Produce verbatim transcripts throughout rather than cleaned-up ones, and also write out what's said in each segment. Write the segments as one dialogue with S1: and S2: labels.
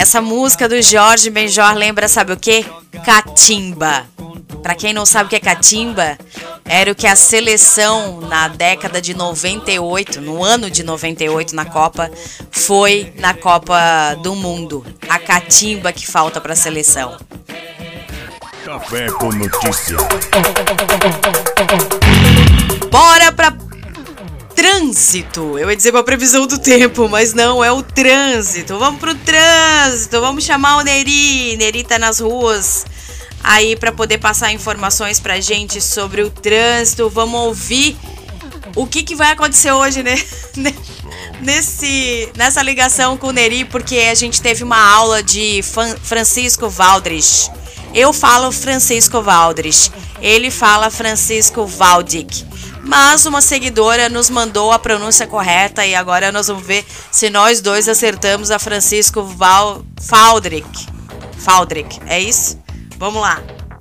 S1: Essa música do Jorge Benjor lembra, sabe o quê? Catimba. Pra quem não sabe o que é catimba, era o que a seleção na década de noventa e oito, no ano de noventa e oito na Copa, foi na Copa do Mundo. A catimba que falta pra seleção.
S2: Café com notícia.
S1: Bora pra trânsito. Eu ia dizer pra previsão do tempo, mas não, é o trânsito. Vamos pro trânsito, vamos chamar o Neri. Neri tá nas ruas aí pra poder passar informações pra gente sobre o trânsito. Vamos ouvir o que, que vai acontecer hoje, né? Nesse, nessa ligação com o Neri, porque a gente teve uma aula de Francisco Valdres. Eu falo Francisco Valdres, ele fala Francisco Valdic. Mas uma seguidora nos mandou a pronúncia correta e agora nós vamos ver se nós dois acertamos a Francisco Val... Faldric. Faldric, é isso? Vamos lá.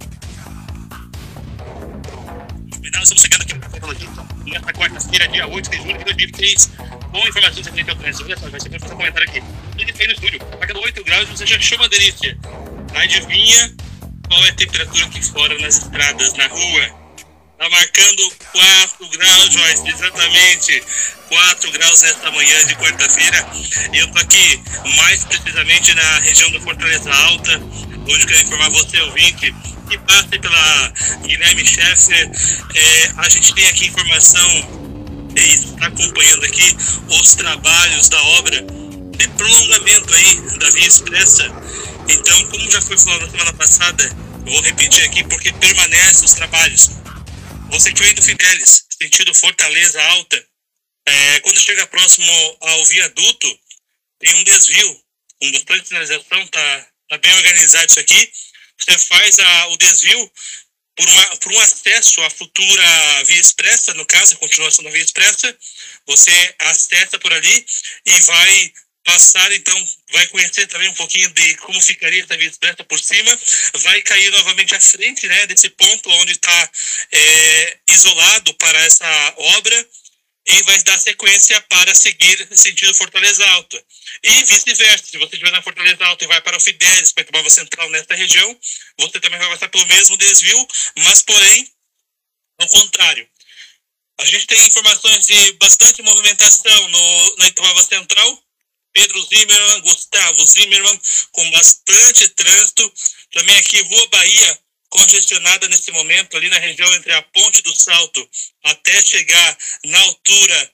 S3: Estamos chegando aqui para tecnologia. Nesta quarta-feira, dia oito de julho de dois mil e vinte e três, com informações referentes ao trânsito. Olha só, vai ser meu comentário aqui. Ele tem no estúdio, pagando oito graus, você já achou uma delícia. Adivinha qual é a temperatura aqui fora, nas estradas, na rua? Tá marcando quatro graus, Joyce, exatamente quatro graus nesta manhã de quarta-feira. E eu tô aqui mais precisamente na região da Fortaleza Alta, onde eu quero informar você, ouvinte, que passe pela Guilherme Scheffer. É, a gente tem aqui informação, é isso, está acompanhando aqui os trabalhos da obra de prolongamento aí da Via Expressa. Então, como já foi falado na semana passada, eu vou repetir aqui porque permanecem os trabalhos. Você que vem do Fidelis, sentido Fortaleza Alta, é, quando chega próximo ao viaduto, tem um desvio, com bastante sinalização, tá, tá bem organizado isso aqui. Você faz a, o desvio por, uma, por um acesso à futura Via Expressa, no caso, a continuação da Via Expressa. Você acessa por ali e vai passar, então, vai conhecer também um pouquinho de como ficaria essa Via Expressa por cima, vai cair novamente à frente, né, desse ponto onde está é, isolado para essa obra e vai dar sequência para seguir sentido Fortaleza Alta. E vice-versa, se você estiver na Fortaleza Alta e vai para o Fidelis, para a Ituba Central nesta região, você também vai passar pelo mesmo desvio, mas porém, ao contrário. A gente tem informações de bastante movimentação no, na Ituba Central. Pedro Zimmermann, Gustavo Zimmermann, com bastante trânsito. Também aqui, Rua Bahia, congestionada nesse momento, ali na região entre a Ponte do Salto até chegar na altura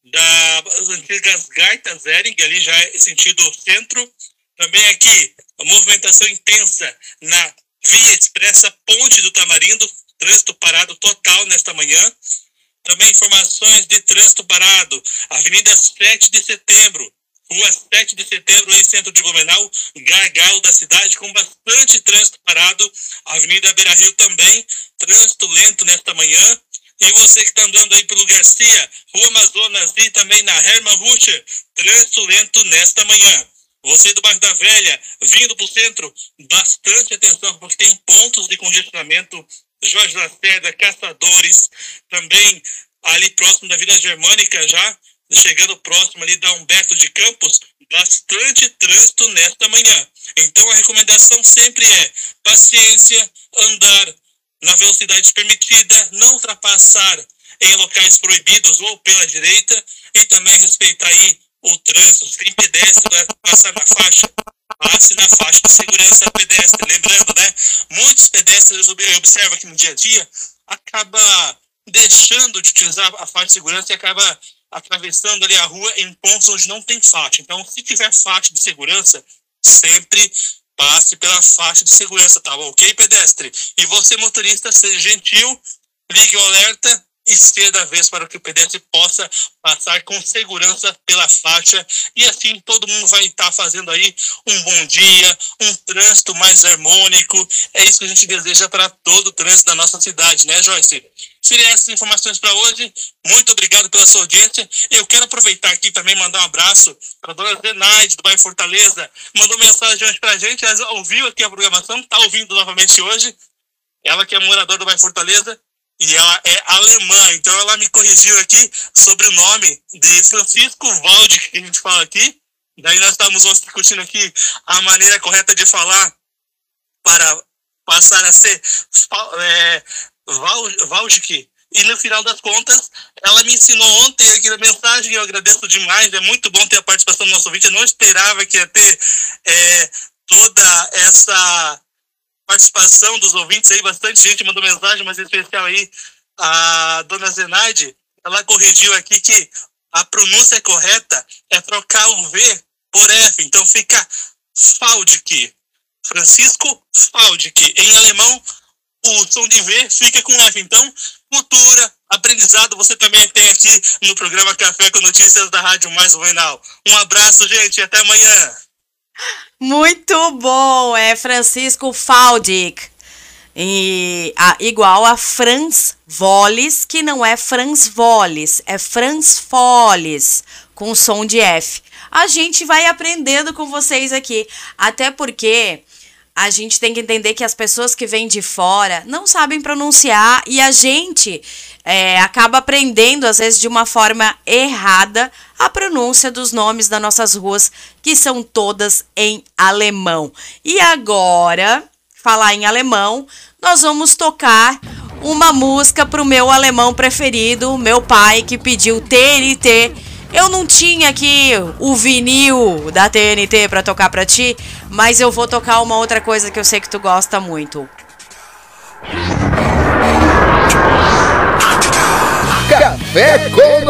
S3: das antigas Gaitas Ering, ali já é sentido centro. Também aqui, a movimentação intensa na Via Expressa Ponte do Tamarindo, trânsito parado total nesta manhã. Também informações de trânsito parado, Avenida sete de Setembro, Rua sete de Setembro, em centro de Blumenau, gargalo da cidade, com bastante trânsito parado. Avenida Beira Rio também, trânsito lento nesta manhã. E você que está andando aí pelo Garcia, Rua Amazonas e também na Hermann Rucher, trânsito lento nesta manhã. Você do bairro da Velha, vindo para o centro, bastante atenção, porque tem pontos de congestionamento. Jorge Lacerda, Caçadores, também ali próximo da Vila Germânica já, chegando próximo ali da Humberto de Campos, bastante trânsito nesta manhã. Então a recomendação sempre é paciência, andar na velocidade permitida, não ultrapassar em locais proibidos ou pela direita e também respeitar aí o trânsito. Se tem pedestre vai passar na faixa, passe na faixa de segurança pedestre. Lembrando, né, muitos pedestres, eu observo aqui no dia a dia, acaba deixando de utilizar a faixa de segurança e acaba atravessando ali a rua em pontos onde não tem faixa. Então, se tiver faixa de segurança, sempre passe pela faixa de segurança, tá bom? Ok, pedestre? E você, motorista, seja gentil, ligue o alerta e ceda a vez para que o pedestre possa passar com segurança pela faixa e assim todo mundo vai estar fazendo aí um bom dia, um trânsito mais harmônico. É isso que a gente deseja para todo o trânsito da nossa cidade, né, Joyce? Seriam essas informações para hoje. Muito obrigado pela sua audiência. Eu quero aproveitar aqui também mandar um abraço para a dona Zenaide, do bairro Fortaleza. Mandou mensagem hoje para a gente, ela ouviu aqui a programação, está ouvindo novamente hoje. Ela que é moradora do bairro Fortaleza e ela é alemã, então ela me corrigiu aqui sobre o nome de Francisco Valde, que a gente fala aqui, Daí nós estávamos discutindo aqui a maneira correta de falar para passar a ser é, Valdic. E no final das contas, ela me ensinou ontem aqui na mensagem, eu agradeço demais, é muito bom ter a participação do nosso ouvinte, eu não esperava que ia ter é, toda essa participação dos ouvintes aí, bastante gente mandou mensagem, mas em especial aí a dona Zenaide, ela corrigiu aqui que a pronúncia correta é trocar o V por F, então fica Valdic, Francisco Valdic, em alemão o som de V fica com F, então cultura, aprendizado, você também tem aqui no programa Café com Notícias da Rádio Mais Ruinal. Um abraço, gente, e até amanhã.
S1: Muito bom, é Francisco Valdic. E a, igual a Franz Volles, que não é Franz Volles, é Franz Volles, com som de F. A gente vai aprendendo com vocês aqui, até porque a gente tem que entender que as pessoas que vêm de fora não sabem pronunciar e a gente é, acaba aprendendo, às vezes, de uma forma errada a pronúncia dos nomes das nossas ruas, que são todas em alemão. E agora, falar em alemão, nós vamos tocar uma música pro meu alemão preferido, meu pai que pediu T N T. Eu não tinha aqui o vinil da T N T pra tocar pra ti, mas eu vou tocar uma outra coisa que eu sei que tu gosta muito.
S4: Café com